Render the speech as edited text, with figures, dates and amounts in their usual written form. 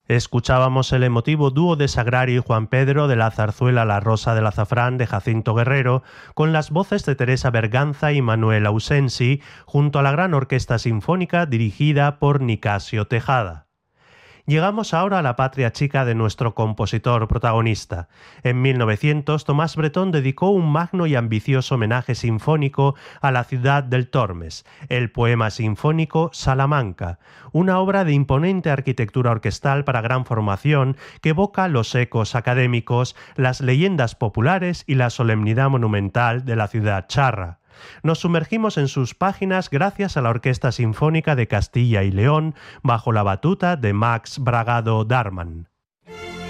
Escuchábamos el emotivo dúo de Sagrario y Juan Pedro de la zarzuela La Rosa del Azafrán de Jacinto Guerrero, con las voces de Teresa Berganza y Manuel Ausensi, junto a la gran orquesta sinfónica dirigida por Nicasio Tejada. Llegamos ahora a la patria chica de nuestro compositor protagonista. En 1900, Tomás Bretón dedicó un magno y ambicioso homenaje sinfónico a la ciudad del Tormes, el poema sinfónico Salamanca, una obra de imponente arquitectura orquestal para gran formación que evoca los ecos académicos, las leyendas populares y la solemnidad monumental de la ciudad charra. Nos sumergimos en sus páginas gracias a la Orquesta Sinfónica de Castilla y León, bajo la batuta de Max Bragado Darman.